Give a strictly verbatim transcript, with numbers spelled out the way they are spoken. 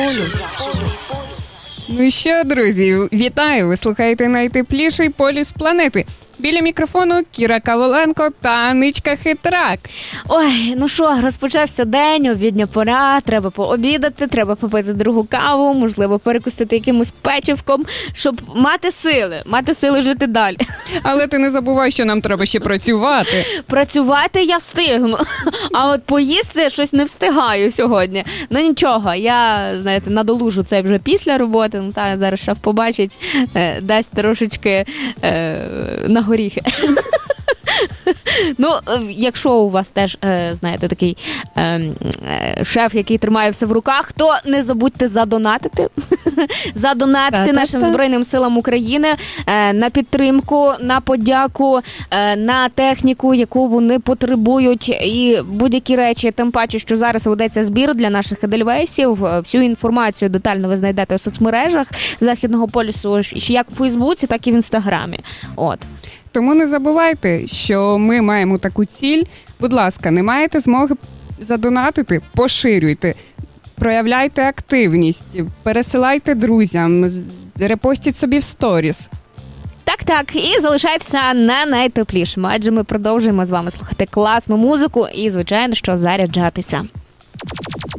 Ну що, друзі, вітаю! Ви слухаєте найтепліший полюс планети. Біля мікрофону Кіра Каволенко та Аничка Хитрак. Ой, ну що, розпочався день, обідня пора, треба пообідати, треба попити другу каву, можливо, перекусити якимось печивком, щоб мати сили, мати сили жити далі. Але ти не забувай, що нам треба ще працювати. Працювати я встигну, а от поїсти щось не встигаю сьогодні. Ну нічого, я, знаєте, надолужу це вже після роботи, ну та зараз шеф побачить, е, дасть трошечки е, на горіхи. Ну, якщо у вас теж, знаєте, такий е, шеф, який тримає все в руках, то не забудьте задонатити. Задонатити та, нашим та, та. Збройним силам України е, на підтримку, на подяку, е, на техніку, яку вони потребують, і будь-які речі. Тим паче, що зараз ведеться збір для наших едельвейсів. Всю інформацію детально ви знайдете у соцмережах Західного полюсу, як в Фейсбуці, так і в Інстаграмі. От. Тому не забувайте, що ми маємо таку ціль. Будь ласка, не маєте змоги задонатити? Поширюйте, проявляйте активність, пересилайте друзям, репостіть собі в сторіс. Так-так, і залишайтеся на найтеплішому, адже ми продовжуємо з вами слухати класну музику і, звичайно, що заряджатися.